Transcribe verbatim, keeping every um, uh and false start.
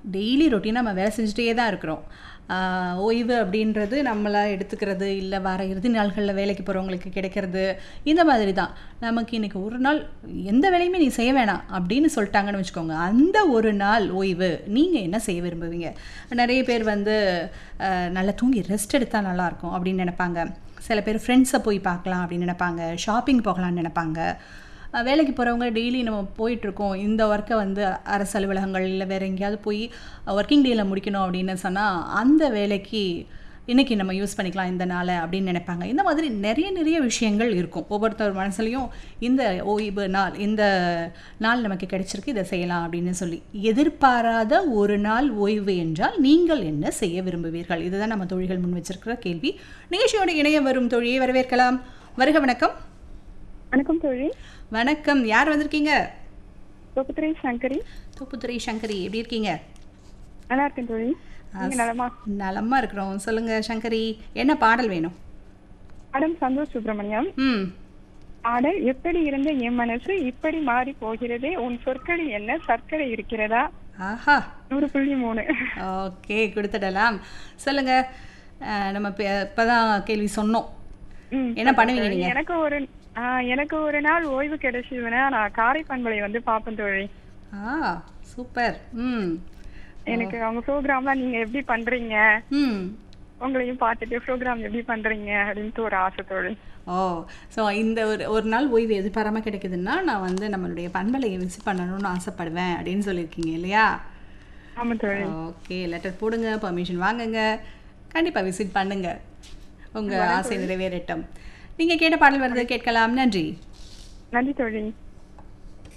Daily ரொட்டீனாக நம்ம வேலை செஞ்சுட்டே தான் இருக்கிறோம். ஆஹ் ஓய்வு அப்படின்றது நம்மளா எடுத்துக்கிறது இல்லை, வார இறுதி நாள்களில் வேலைக்கு போகிறவங்களுக்கு கிடைக்கிறது, இந்த மாதிரி தான். நமக்கு இன்றைக்கி ஒரு நாள் எந்த வேலையுமே நீ செய்ய வேணாம் அப்படின்னு சொல்லிட்டாங்கன்னு வச்சுக்கோங்க. அந்த ஒரு நாள் ஓய்வு நீங்கள் என்ன செய்ய விரும்புவீங்க? நிறைய பேர் வந்து ஆஹ் நல்லா தூங்கி ரெஸ்ட் எடுத்தால் நல்லாயிருக்கும் அப்படின்னு நினைப்பாங்க. சில பேர் ஃப்ரெண்ட்ஸை போய் பார்க்கலாம் அப்படின்னு நினைப்பாங்க, ஷாப்பிங் போகலான்னு நினைப்பாங்க. அஹ் வேலைக்கு போகிறவங்க டெய்லி நம்ம போயிட்டுருக்கோம், இந்த ஒர்க்கை வந்து அரசு அலுவலகங்கள் இல்லை வேறு எங்கேயாவது போய் ஒர்க்கிங் டேயில் முடிக்கணும் அப்படின்னு சொன்னால் அந்த வேலைக்கு இன்றைக்கி நம்ம யூஸ் பண்ணிக்கலாம் இந்த நாளை அப்படின்னு நினைப்பாங்க. இந்த மாதிரி நிறைய நிறைய விஷயங்கள் இருக்கும் ஒவ்வொருத்தர் மனசுலையும். இந்த ஓய்வு நாள், இந்த நாள் நமக்கு கிடைச்சிருக்கு, இதை செய்யலாம் அப்படின்னு சொல்லி. எதிர்பாராத ஒரு நாள் ஓய்வு என்றால் நீங்கள் என்ன செய்ய விரும்புவீர்கள்? இதுதான் நம்ம தோழிகள் முன் வச்சிருக்கிற கேள்வி. நிகழ்ச்சியோட இணைய வரும் தோழியை வரவேற்கலாம். வருக, வணக்கம். வணக்கம் தோழி. வணக்கம். யார் வந்திருக்கீங்க? தோப்புத்துறை சங்கரி. தோப்புத்துறை சங்கரி, எப்படி இருக்கீங்க? நல்லா இருக்கேன் தோழி. நீங்க நலமா? நலமா இருக்கிறோம். சொல்லுங்க சங்கரி, என்ன பாடல் வேணும்? மேடம் சந்தோஷ் சுப்பிரமணியம். ம் பாடல் எப்படி இருந்த என் மனசு இப்படி மாறி போகிறதே, உன் சொற்களி என்ன சர்க்கரை இருக்கிறதா? ஆஹா, நூறு புள்ளி மூணு. ஓகே, கொடுத்துடலாம். சொல்லுங்க. அஹ், நம்ம இப்போ இப்போதான் கேள்வி சொன்னோம். ம், என்ன பண்ணுவீங்க தோழி. நீங்க? எனக்கு ஒரு ஆ, எனக்கு ஒரு நாள் ஓய்வு கிடைச்சதுன்னா நான் காரை பண்பலை வந்து பார்ப்பேன் தோழி. ஆ, சூப்பர். ம் எனக்கு அவங்க ப்ரோக்ராம்லாம் நீங்க எப்படி பண்றீங்க, ம் உங்களையும் பார்த்துட்டு ப்ரோக்ராம் எப்படி பண்றீங்க அப்படின்ட்டு ஒரு ஆசை தோழி. ஓ, ஸோ இந்த ஒரு ஒரு நாள் ஓய்வு எதிர்பாராமல் கிடைக்குதுன்னா நான் வந்து நம்மளுடைய பண்பலையை விசிட் பண்ணணும்னு ஆசைப்படுவேன் அப்படின்னு சொல்லியிருக்கீங்க இல்லையா? ஆமா தோழி. ஓகே, லெட்டர் போடுங்க, பர்மிஷன் வாங்குங்க, கண்டிப்பாக விசிட் பண்ணுங்க, உங்கள் ஆசை நிறைவேறட்டும். நீங்கள் கேட்ட பாடல் வருது, கேட்கலாம். நன்றி. நன்றி தோழி.